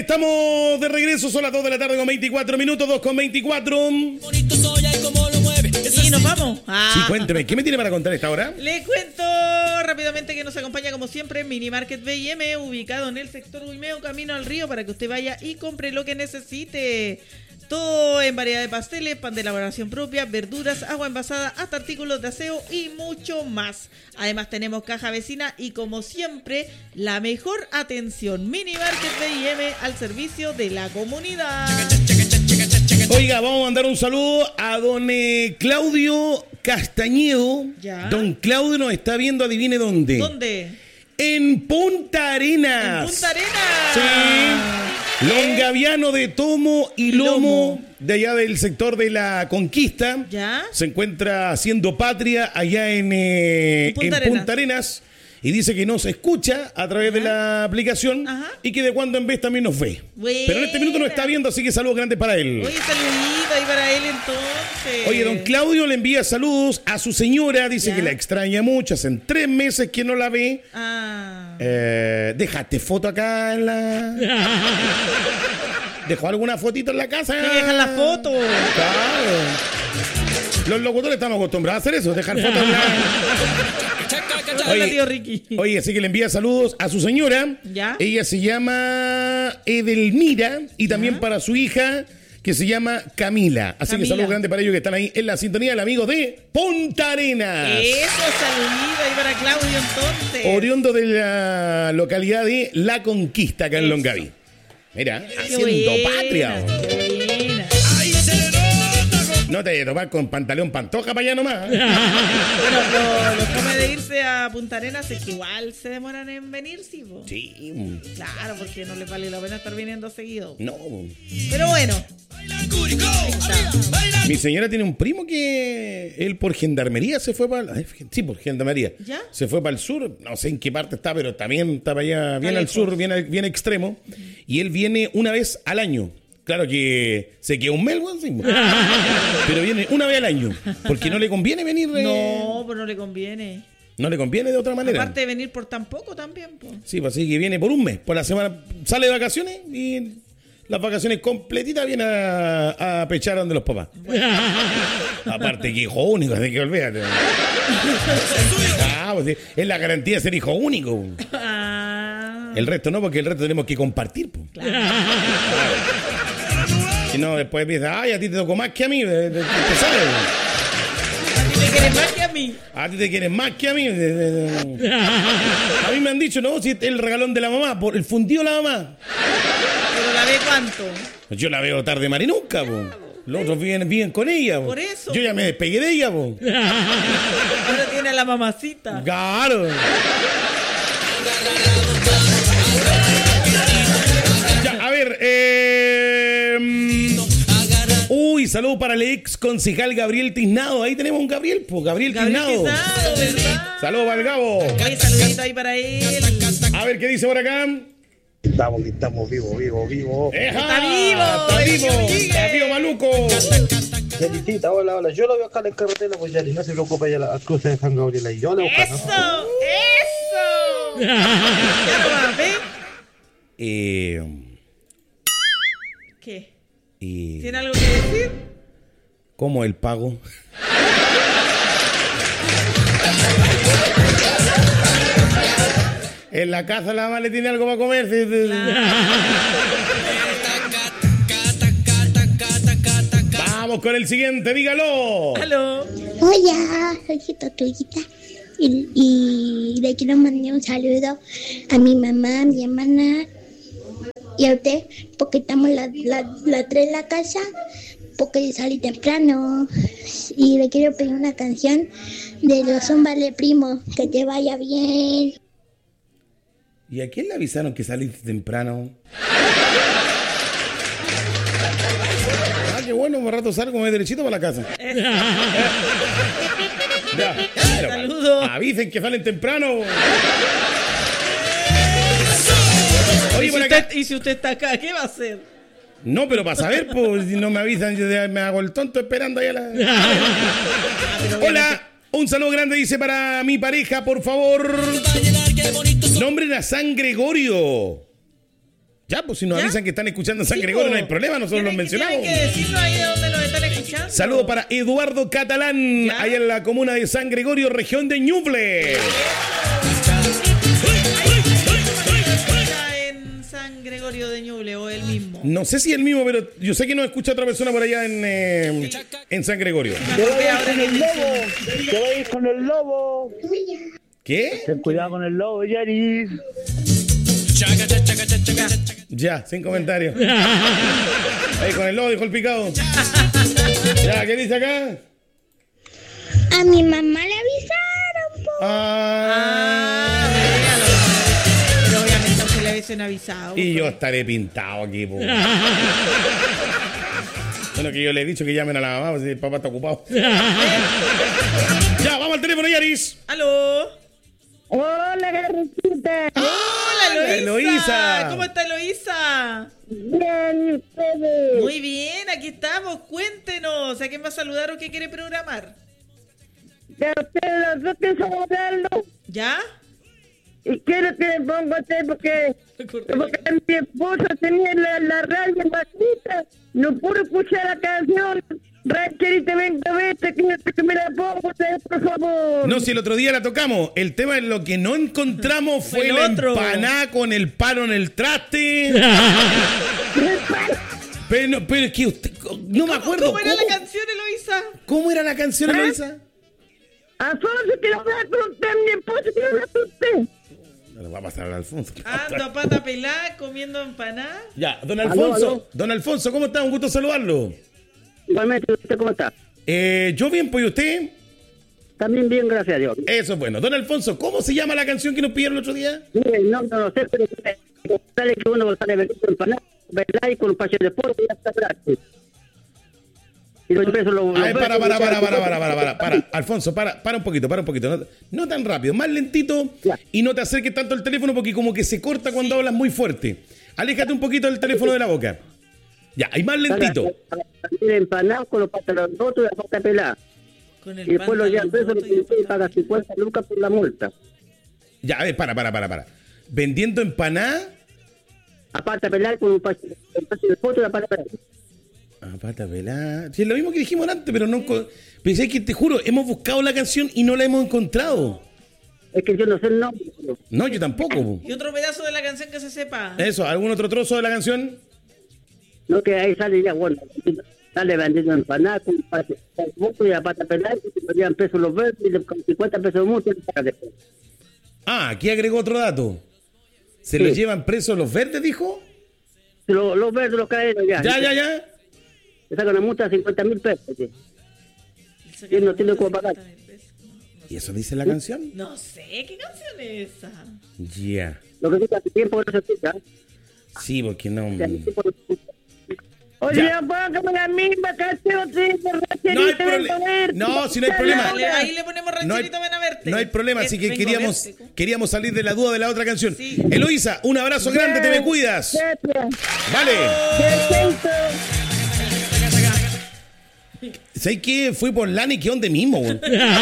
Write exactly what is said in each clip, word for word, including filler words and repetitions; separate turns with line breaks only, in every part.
estamos de regreso, son las dos de la tarde con veinticuatro minutos, dos con veinticuatro.
Y nos vamos. Ah.
Sí, cuénteme, ¿qué me tiene para contar a esta hora?
Le cuento rápidamente que nos acompaña como siempre Mini Market B y M, ubicado en el sector Huimeo, camino al río, para que usted vaya y compre lo que necesite. Todo en variedad de pasteles, pan de elaboración propia, verduras, agua envasada, hasta artículos de aseo y mucho más. Además tenemos caja vecina y como siempre, la mejor atención. Mini Market B y M al servicio de la comunidad.
Oiga, vamos a mandar un saludo a don eh, Claudio Castañedo.
¿Ya?
Don Claudio nos está viendo, adivine dónde.
¿Dónde?
En Punta Arenas.
En Punta Arenas.
Sí. Longaviano de tomo y lomo, lomo de allá del sector de la Conquista.
¿Ya?
Se encuentra haciendo patria allá en, eh, en, Punta, en Arenas. Punta Arenas. Y dice que nos escucha a través Ajá. de la aplicación. Ajá. Y que de cuando en vez también nos ve.
Buena.
Pero en este minuto nos está viendo, así que saludos grandes para él.
Oye, saludito ahí para él entonces.
Oye, don Claudio le envía saludos a su señora. Dice ¿Ya? que la extraña mucho. Hacen tres meses que no la ve.
Ah.
Eh, déjate foto acá en la... ¿Dejó alguna fotito en la casa?
Sí, dejan la foto.
Claro. Los locutores estamos acostumbrados a hacer eso, dejar fotos en la...
Oye, tío Ricky.
Oye, así que le envía saludos a su señora.
¿Ya?
Ella se llama Edelmira y también ¿Ya? para su hija, que se llama Camila. Así Camila. que saludos grandes para ellos que están ahí en la sintonía del amigo de Punta Arenas.
Eso, saludito ahí para Claudio entonces.
Oriundo de la localidad de La Conquista, acá en Longaví. Mira, qué haciendo buena, patria. No te vayas a tomar con pantalón pantoja para allá nomás.
Bueno, lo, lo come de irse a Punta Arenas es que igual se demoran en venir, ¿sí? Po?
Sí.
Claro, porque no les vale la pena estar viniendo seguido.
No.
Pero bueno.
Mi señora tiene un primo que él por gendarmería se fue para... Sí, por gendarmería.
¿Ya?
Se fue para el sur, no sé en qué parte está, pero también está para allá, bien al sur, bien, bien extremo. Uh-huh. Y él viene una vez al año. Claro que se queda un mes, sí, pero viene una vez al año, porque no le conviene venir. Eh...
No, pues no le conviene.
No le conviene de otra manera.
Aparte de venir por tan poco también. Pues.
Sí, pues así que viene por un mes, por la semana, sale de vacaciones y las vacaciones completitas viene a, a pechar donde los papás. Bueno. Aparte que hijo único, así que olvídate. Ah, pues, es la garantía de ser hijo único.
Ah.
El resto no, porque el resto tenemos que compartir. Pues.
Claro.
Si no, después empieza, ay, a ti te tocó más que a mí. Te, te, te sale.
A ti te quieres más que a mí.
A ti te quieres más que a mí. A mí me han dicho, no, si es el regalón de la mamá, por el fundido de la mamá.
¿Pero la ve cuánto?
Yo la veo tarde mar y nunca, po. Los otros viven, viven con ella, po.
Por eso.
Yo ya me despegué de ella, po.
Ahora tiene a la mamacita.
Claro. Ya, a ver, eh... Uy, saludo para el ex concejal Gabriel Tiznado. Ahí tenemos un Gabriel, pues, Gabriel, Gabriel Tiznado.
Tiznado, ¿verdad?
Saludos para el Gabo.
Oye, saludito ahí para él.
A ver, ¿qué dice por acá?
Estamos, estamos vivos, vivos, vivos.
¡Está vivo!
¡Está vivo! ¡Está vivo, maluco!
Felicita, hola, hola. Yo lo voy a buscar en carretera, pues Yari, no se preocupe, ya la cruce de San Gabriel y yo le busco.
¡Eso! ¿No? ¡Eso! ¿Ya lo vas a ver?
Eh...
¿Qué?
Eh...
¿Tiene algo que decir?
¿Cómo el pago? En la casa la mamá le tiene algo para comer. Vamos con el siguiente, dígalo.
Aló.
Hola, soy su tortuguita y, y le quiero mandar un saludo a mi mamá, a mi hermana y a usted, porque estamos las la, la tres en la casa, porque salí temprano y le quiero pedir una canción de los Zúmbale Primo, que te vaya bien.
¿Y a quién le avisaron que saliste temprano? Ah, qué bueno, un rato salgo, me voy derechito para la casa. Ya,
saludos.
Avisen que salen temprano.
Oye, ¿Y, si usted, y si usted está acá, ¿qué va a hacer?
No, pero para saber, pues, si no me avisan, yo me hago el tonto esperando ahí a la... Hola, un saludo grande, dice, para mi pareja, por favor. Nombren a San Gregorio. Ya, pues si nos
¿Ya?
avisan que están escuchando en San
Sí,
Gregorio,
po.
no hay problema, nosotros los
Tienen que-
mencionamos.
Tienen que decirnos ahí de dónde nos están escuchando.
Saludos para Eduardo Catalán,
¿Ya?
allá en la comuna de San Gregorio, región de Ñuble.
Está en San Gregorio de Ñuble o el mismo.
No sé si es el mismo, pero yo sé que nos escucha otra persona por allá en, eh, en San Gregorio.
Te voy a ir con el lobo. Te voy a ir con el lobo.
¿Qué?
Ten cuidado con el lobo, Yaris.
Ya, sin comentarios. Ahí con el lobo dijo el picado. Ya, ¿qué dice acá?
A mi mamá le avisaron, po.
Ah,
Ah, véalo. Pero obviamente se le hubiesen avisado.
y yo estaré pintado aquí, po. Bueno, que yo le he dicho que llamen a la mamá, pues el papá está ocupado. Ya, vamos al teléfono, Yaris.
¡Aló!
Hola, Garricita.
¡Hola, Eloísa!
Eloísa.
¿Cómo está Eloísa?
Bien, ¿y ustedes?
Muy bien, aquí estamos. Cuéntenos. ¿A quién va a saludar o qué quiere programar?
Ya ustedes los dos que son hablando.
¿Ya?
Y quiero que le ponga a usted porque, porque mi esposo tenía la, la radio bajita. No pude escuchar la canción. Rancherita, venga, vete, que, que me la pongo, usted, por favor.
No, si el otro día la tocamos. El tema es lo que no encontramos fue
Fue el
la
otro.
empanada con el palo en el traste. Pero, no, pero es que usted, no me acuerdo.
¿Cómo era la canción, Eloísa?
¿Cómo era la canción,
¿Ah?
Eloísa?
Alfonso, quiero hablar con usted, mi esposo, quiero hablar con usted.
No le va a pasar al Alfonso.
Ando a pata pelada comiendo empanada.
Ya, don
Aló,
Alfonso.
aló.
Don Alfonso, ¿cómo está? Un gusto saludarlo.
Igualmente, ¿usted cómo está?
Eh, yo bien, pues, ¿y usted?
También bien, gracias a Dios.
Eso es bueno. Don Alfonso, ¿cómo se llama la canción que nos pidieron el otro día?
Mire, no, no lo sé, pero sale que uno sale vendiendo empanadas, ¿verdad? Y con un pache de polvo y ya está atrás. Y los pesos lo...
Ay, para, para, para, para, para, para, para, para. Alfonso, para, para un poquito, para un poquito. No, no tan rápido, más lentito
Ya.
y no te acerques tanto al teléfono porque como que se corta cuando hablas muy fuerte. Aléjate un poquito del teléfono de la boca. Ya, y más lentito.
Sale empanado con los pantalones rotos y la pata pelada.
Con el
Y después lo llevan preso
pantalón roto y
y paga cincuenta lucas por la multa.
Ya, a ver, para, para, para, para. Vendiendo empanada.
A pata pelada con un pache de foto y la pata pelada.
Ah, pata pelada. Sí, es lo mismo que dijimos antes, pero no. enco- Pensé que te juro, hemos buscado la canción y no la hemos encontrado.
Es que yo no sé el nombre. pero-
No, yo tampoco. po.
Y otro pedazo de la canción que se sepa.
Eso, ¿algún otro trozo de la canción?
No, que ahí sale ya, bueno, sale vendiendo empanadas con un pache de foto y la pata pelada y se llevan presos los verdes y le- con cincuenta pesos de multa y le pagan después.
Ah, aquí agregó otro dato. ¿Se
Sí.
los llevan presos los verdes, dijo?
Los, los verdes los caen ya.
Ya, ya, ya.
Le sacan una multa de cincuenta mil pesos. ¿Sí? Y él no tiene cómo pagar.
¿Y eso dice la canción?
No sé, ¿qué canción es esa?
Ya.
Lo que dice hace tiempo que no se escucha.
Sí, porque no.
Que hace tiempo no se escucha. Oye,
Ya.
póngame la misma canción, sí, de Rancherita,
No hay
ven a
problema.
ver.
No, si no hay problema.
Dale, ahí le ponemos
No hay,
rancherito, ven a verte.
no hay problema, así que
Vengo a
queríamos,
verte.
queríamos salir de la duda de la otra canción.
Sí.
Eloísa, un abrazo grande, te me cuidas.
Gracias.
Vale.
Besito.
¿Sabes qué? Fui por Lani, que donde mismo, güey.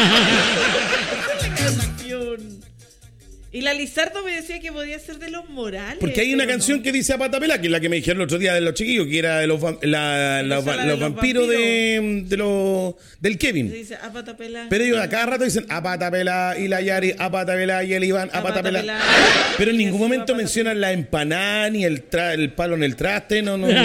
Canción. Y la Lizardo me decía que podía ser de Los Morales.
Porque hay una
pero
canción
no.
que dice a pata pelá, que es la que me dijeron el otro día de los chiquillos, que era de los, vam- la- la-
Esa, la de
los
los
vampiros de, de los, del
Se
Kevin.
dice a pata pelada.
Pero ellos a cada rato dicen a pata pelá y la Yari, a pata pelá y el Iván, a
A
pata
pata
pelá.
pelá.
Pero en
Y
ningún
así va
momento
pata
mencionan la empanada ni el, tra- el palo en el traste, no, no. no.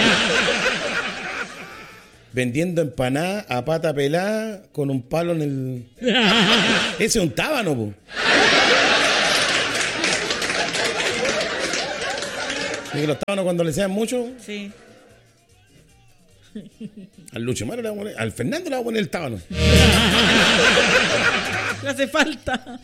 Vendiendo empanada a pata pelá con un palo en el. Ese es un tábano, po. Y que los tábanos cuando le sean mucho,
Sí.
al Lucho Maro le vamos a poner, al Fernando le vamos a poner el tábano.
Le hace falta.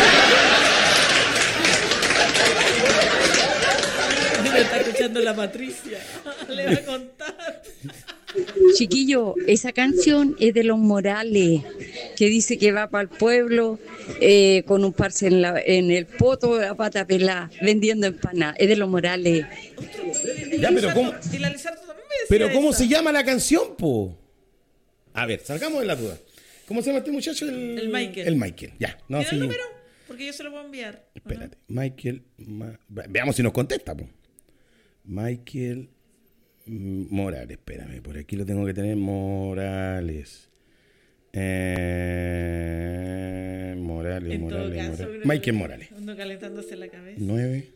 Me está escuchando la Patricia. Le va a contar.
Chiquillo, esa canción es de Los Morales, que dice que va para el pueblo eh, con un parce en, la- en el poto de la pata pelada, vendiendo empanadas. Es de Los Morales.
Ya, pero ¿cómo,
Y la Lizardo también me decía
pero ¿cómo
esa.
se llama la canción, po? A ver, salgamos de la duda. ¿Cómo se llama este muchacho? El,
El Michael.
El Michael, ya. No,
¿Tiene
sí.
el número? Porque yo se lo puedo enviar.
Espérate. Michael. Ma- Veamos si nos contesta, po. Michael Morales, espérame, por aquí lo tengo que tener. Morales. Eh, Morales,
En todo
Morales,
caso,
Morales.
creo
Michael
que
Morales.
Uno calentándose la cabeza.
Nueve.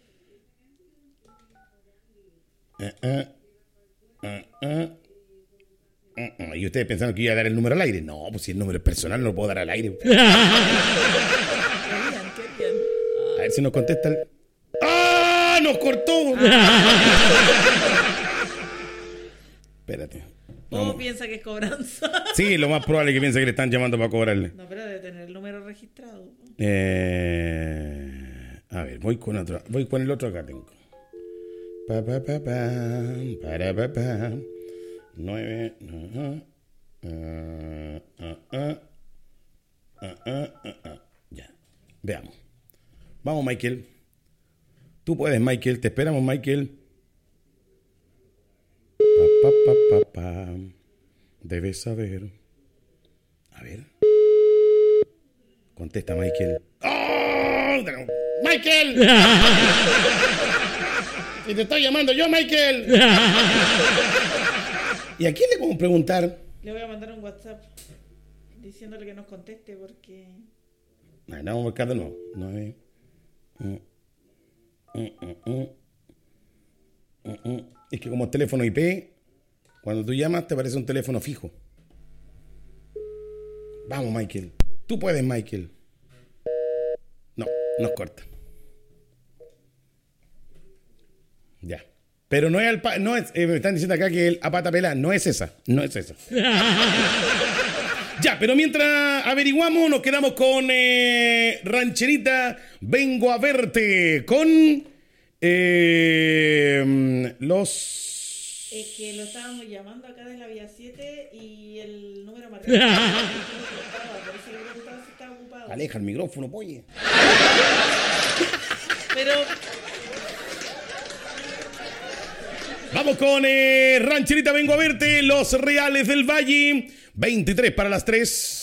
Eh, eh, eh, eh. Eh, eh. Y ustedes pensaron que iba a dar el número al aire. No, pues si el número es personal no lo puedo dar al aire.
Querían, querían.
A ver si nos contesta el... ¡Ah! ¡Nos cortó! Espérate.
¿O
Vamos.
piensa que es cobranza?
Sí, lo más probable es que piense que le están llamando para cobrarle.
No, pero debe tener el número registrado.
Eh, a ver, voy con otro. Voy con el otro acá tengo. Pa, pa, pa, pa, para, pa, pa. Nueve. Uh, uh, uh, uh, uh, uh, uh, uh. Ya. Veamos. Vamos, Michael. Tú puedes, Michael. Te esperamos, Michael. Pa, pa, pa, pa, pa. Debes saber. A ver. Contesta, Michael. ¡Oh! ¡Michael! Y te estoy llamando yo, Michael. ¿Y a quién le podemos preguntar?
Le voy a mandar un WhatsApp diciéndole que nos conteste porque...
Ay, vamos a buscar de nuevo. Nueve. Mm. Mm, mm, mm. Mm, mm. Es que como es teléfono I P, cuando tú llamas te parece un teléfono fijo. Vamos, Michael. Tú puedes, Michael. No, nos corta. Ya. Pero no es al pa- no es, eh, me están diciendo acá que el a pata pelada no es esa, no es esa. Ya, pero mientras averiguamos, nos quedamos con eh, Rancherita, vengo a verte, con eh, los...
Es que lo estábamos llamando acá de la vía siete y el número marcado. Por eso le preguntaba si estaba ocupado.
Aleja el micrófono, oye.
Pero...
Vamos con eh, Rancherita, vengo a verte, los Reales del Valle, veintitrés para las tres.